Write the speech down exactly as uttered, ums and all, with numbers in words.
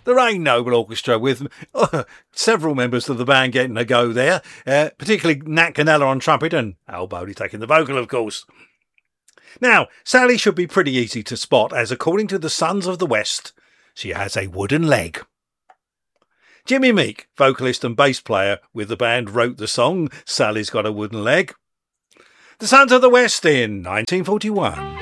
The Rain Noble Orchestra, with uh, several members of the band getting a go there, uh, particularly Nat Canella on trumpet and Al Bowley taking the vocal, of course. Now, Sally should be pretty easy to spot, as according to the Sons of the West, she has a wooden leg. Jimmy Meek, vocalist and bass player with the band, wrote the song Sally's Got a Wooden Leg. The Sons of the West in nineteen forty-one.